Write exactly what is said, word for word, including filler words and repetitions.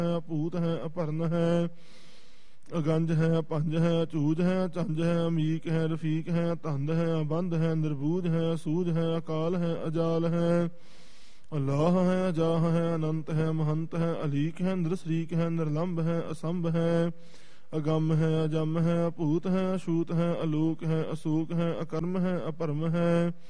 ਹੈ, ਭੂਤ ਹੈ, ਅਪਰਨ ਹੈ, ਅਗੰਜ ਹੈ, ਪੰਜ ਹੈ, ਝੂਜ ਹੈ, ਝੰਜ ਹੈ, ਅਮੀਕ ਹੈ, ਰਫੀਕ ਹੈ, ਧੰਦ ਹੈ, ਅਬੰਧ ਹੈ, ਨਿਰਬੂਜ ਹੈ, ਸੂਝ ਹੈ, ਅਕਾਲ ਹੈ, ਅਜਾਲ ਹੈ, ਅਲਾਹ ਹੈ, ਅਜਾਹ ਹੈ, ਅਨੰਤ ਹੈ, ਮਹੰਤ ਹੈ, ਅਲੀਕ ਹੈ, ਨਿਰਸਰੀਕ ਹੈ, ਨਿਰਲੰਭ ਹੈ, ਅਸੰਭ ਹੈ, ਅਗੰਮ ਹੈ, ਅਜਮ ਹੈ, ਅਭੂਤ ਹੈ, ਅਛੂਤ ਹੈ, ਅਲੋਕ ਹੈ, ਅਸੋਕ ਹੈ, ਅਕਰਮ ਹੈ, ਅਪਰਮ ਹੈ,